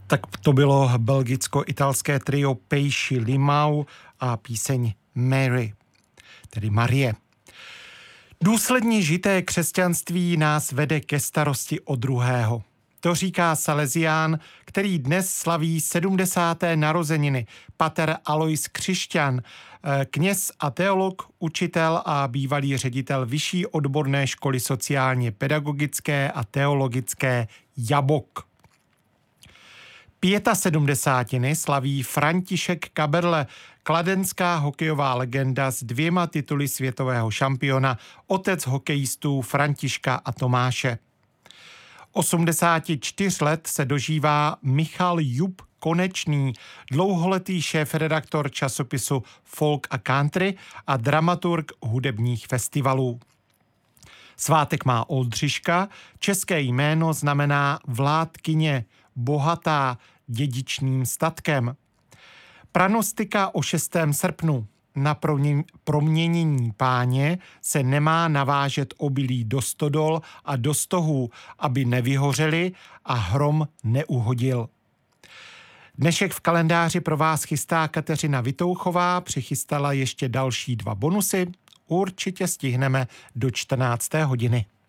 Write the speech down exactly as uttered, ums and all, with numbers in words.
Tak to bylo belgicko-italské trio Pejši Limau a píseň Mary, tedy Marie. Důsledně žité křesťanství nás vede ke starosti o druhého. To říká Salesián, který dnes slaví sedmdesáté narozeniny. Pater Alois Křišťan, kněz a teolog, učitel a bývalý ředitel Vyšší odborné školy sociálně pedagogické a teologické Jabok. Pětasedmdesátiny slaví František Kaberle, kladenská hokejová legenda s dvěma tituly světového šampiona, otec hokejistů Františka a Tomáše. osmdesáti čtyř let se dožívá Michal Jub Konečný, dlouholetý šéfredaktor časopisu Folk a Country a dramaturg hudebních festivalů. Svátek má Oldřiška, české jméno znamená vládkyně, bohatá, dědičným statkem. Pranostika o šestém srpnu. Na proměnění páně se nemá navážet obilí do stodol a do stohů, aby nevyhořeli a hrom neuhodil. Dnešek v kalendáři pro vás chystá Kateřina Vitouchová, přichystala ještě další dva bonusy. Určitě stihneme do čtrnácté hodiny.